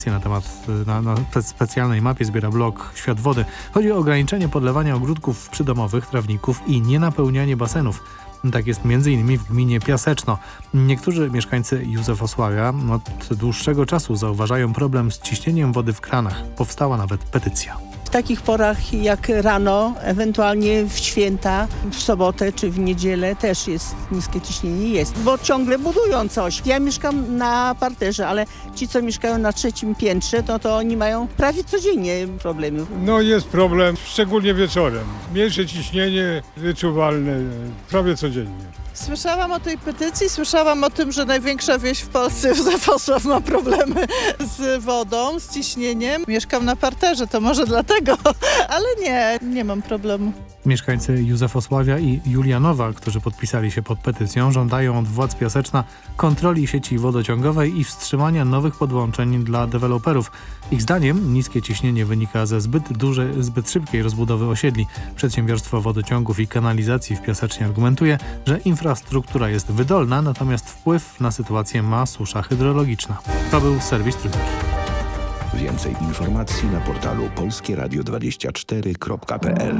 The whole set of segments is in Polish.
Na temat na specjalnej mapie zbiera blog Świat Wody. Chodzi o ograniczenie podlewania ogródków przydomowych, trawników i nienapełnianie basenów. Tak jest m.in. w gminie Piaseczno. Niektórzy mieszkańcy Józefosławia od dłuższego czasu zauważają problem z ciśnieniem wody w kranach. Powstała nawet petycja. W takich porach jak rano, ewentualnie w święta, w sobotę czy w niedzielę też jest niskie ciśnienie, bo ciągle budują coś. Ja mieszkam na parterze, ale ci, co mieszkają na 3. piętrze, to oni mają prawie codziennie problemy. No jest problem, szczególnie wieczorem. Mniejsze ciśnienie wyczuwalne prawie codziennie. Słyszałam o tej petycji, słyszałam o tym, że największa wieś w Polsce, Józefosław, ma problemy z wodą, z ciśnieniem. Mieszkam na parterze, to może dlatego, ale nie mam problemu. Mieszkańcy Józefosławia i Julianowa, którzy podpisali się pod petycją, żądają od władz Piaseczna kontroli sieci wodociągowej i wstrzymania nowych podłączeń dla deweloperów. Ich zdaniem niskie ciśnienie wynika ze zbyt szybkiej rozbudowy osiedli. Przedsiębiorstwo wodociągów i kanalizacji w Piasecznie argumentuje, że infrastruktura jest wydolna, natomiast wpływ na sytuację ma susza hydrologiczna. To był serwis Trójki. Więcej informacji na portalu polskieradio24.pl.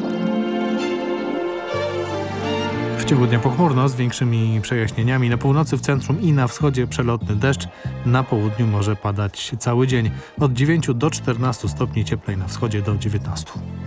W ciągu dnia pochmurno z większymi przejaśnieniami. Na północy, w centrum i na wschodzie przelotny deszcz. Na południu może padać cały dzień. Od 9 do 14 stopni, cieplej na wschodzie do 19.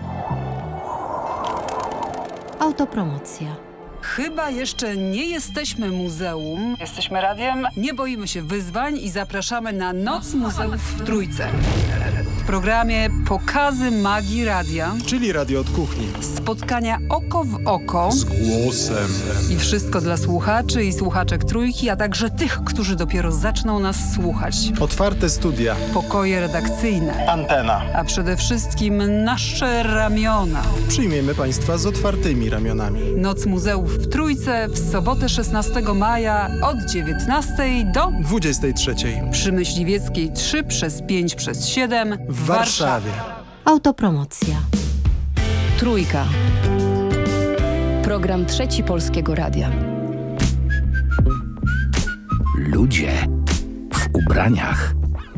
Autopromocja. Chyba jeszcze nie jesteśmy muzeum. Jesteśmy radiem. Nie boimy się wyzwań i zapraszamy na Noc Muzeów w Trójce. W programie Pokazy Magii Radia. Czyli radio od kuchni. Spotkania oko w oko. Z głosem. I wszystko dla słuchaczy i słuchaczek Trójki, a także tych, którzy dopiero zaczną nas słuchać. Otwarte studia. Pokoje redakcyjne. Antena. A przede wszystkim nasze ramiona. Przyjmiemy Państwa z otwartymi ramionami. Noc Muzeów w Trójce w sobotę 16 maja od 19 do 23. Przy Myśliwieckiej 3/5/7 w Warszawie. Autopromocja. Trójka. Program Trzeci Polskiego Radia. Ludzie w ubraniach.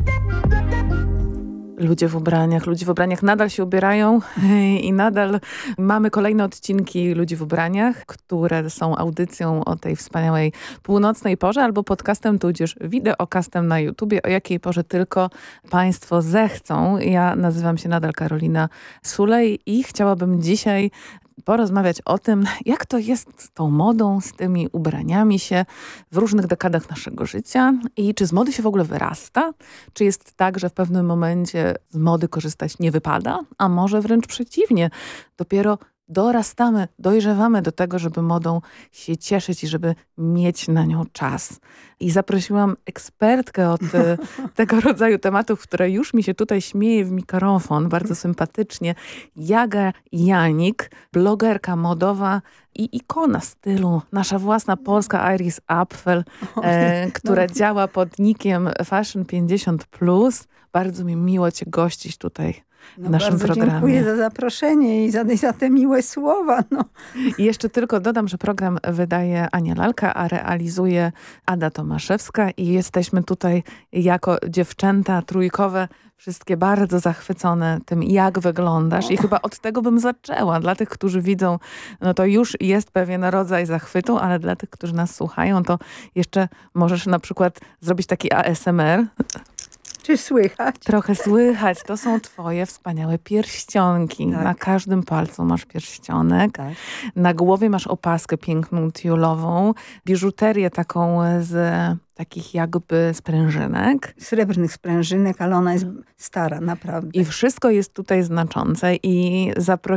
Ludzie w ubraniach nadal się ubierają i nadal mamy kolejne odcinki Ludzi w ubraniach, które są audycją o tej wspaniałej północnej porze albo podcastem, tudzież wideokastem na YouTubie, o jakiej porze tylko Państwo zechcą. Ja nazywam się nadal Karolina Sulej i chciałabym dzisiaj porozmawiać o tym, jak to jest z tą modą, z tymi ubraniami się w różnych dekadach naszego życia i czy z mody się w ogóle wyrasta, czy jest tak, że w pewnym momencie z mody korzystać nie wypada, a może wręcz przeciwnie, dopiero dorastamy, dojrzewamy do tego, żeby modą się cieszyć i żeby mieć na nią czas. I zaprosiłam ekspertkę od tego rodzaju tematów, która już mi się tutaj śmieje w mikrofon, bardzo sympatycznie. Jaga Janik, blogerka modowa i ikona stylu. Nasza własna polska Iris Apfel, która działa pod nickiem Fashion 50+. Bardzo mi miło Cię gościć tutaj w naszym bardzo programie. Dziękuję za zaproszenie i za te miłe słowa. I jeszcze tylko dodam, że program wydaje Ania Lalka, a realizuje Ada Tomaszewska i jesteśmy tutaj jako dziewczęta trójkowe, wszystkie bardzo zachwycone tym, jak wyglądasz. I chyba od tego bym zaczęła. Dla tych, którzy widzą, no to już jest pewien rodzaj zachwytu, ale dla tych, którzy nas słuchają, to jeszcze możesz na przykład zrobić taki ASMR. Czy słychać? Trochę słychać. To są twoje wspaniałe pierścionki. Tak. Na każdym palcu masz pierścionek. Tak. Na głowie masz opaskę piękną, tiulową. Biżuterię taką z takich jakby sprężynek. Srebrnych sprężynek, ale ona jest stara, naprawdę. I wszystko jest tutaj znaczące i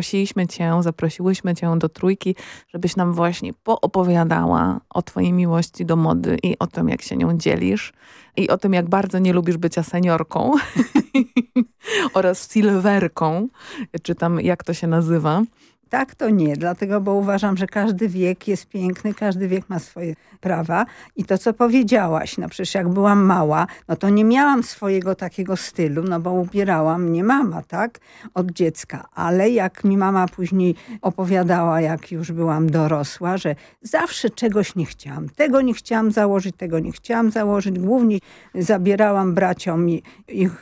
zaprosiłyśmy cię do Trójki, żebyś nam właśnie poopowiadała o twojej miłości do mody i o tym, jak się nią dzielisz i o tym, jak bardzo nie lubisz bycia seniorką oraz silverką, czy tam jak to się nazywa. Tak to nie, dlatego, bo uważam, że każdy wiek jest piękny, każdy wiek ma swoje prawa. I to, co powiedziałaś, no przecież jak byłam mała, no to nie miałam swojego takiego stylu, no bo ubierała mnie mama, tak? Od dziecka. Ale jak mi mama później opowiadała, jak już byłam dorosła, że zawsze czegoś nie chciałam. Tego nie chciałam założyć, tego nie chciałam założyć. Głównie zabierałam braciom ich